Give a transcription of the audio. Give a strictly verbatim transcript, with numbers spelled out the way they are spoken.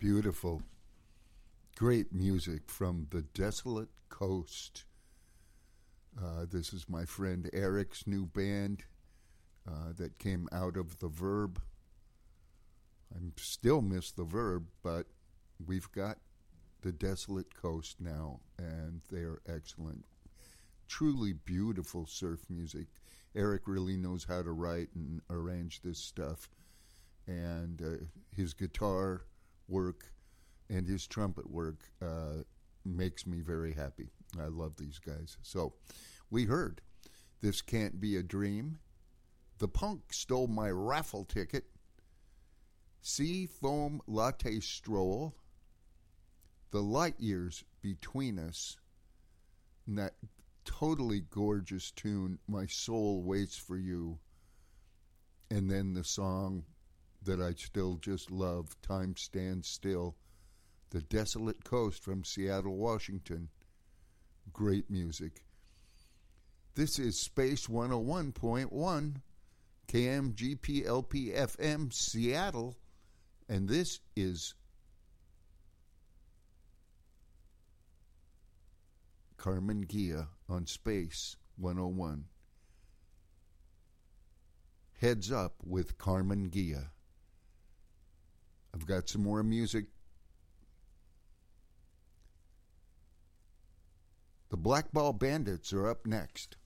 Beautiful. Great music from the Desolate Coast. Uh, this is my friend Eric's new band uh, that came out of The Verb. I still miss The Verb, but we've got the Desolate Coast now, and they're excellent. Truly beautiful surf music. Eric really knows how to write and arrange this stuff, and uh, his guitar work and his trumpet work uh, makes me very happy. I love these guys. So we heard This Can't Be a Dream, The Punk Stole My Raffle Ticket, Sea Foam Latte Stroll, The Light Years Between Us, and that totally gorgeous tune, My Soul Waits for You, and then the song that I still just love, Time Stands Still, The Desolate Coast from Seattle, Washington. Great music. This is Space one oh one point one, K M G P L P F M, Seattle, and this is Carmen Gia on Space one oh one. Heads Up with Carmen Gia. I've got some more music. The Blackball Bandits are up next.